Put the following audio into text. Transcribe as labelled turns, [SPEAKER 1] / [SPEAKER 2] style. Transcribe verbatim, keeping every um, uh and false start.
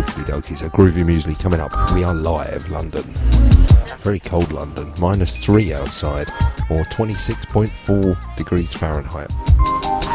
[SPEAKER 1] Okie dokie, so Groovy Muesli coming up. We are live, London. Very cold London, minus three outside, or twenty-six point four degrees Fahrenheit.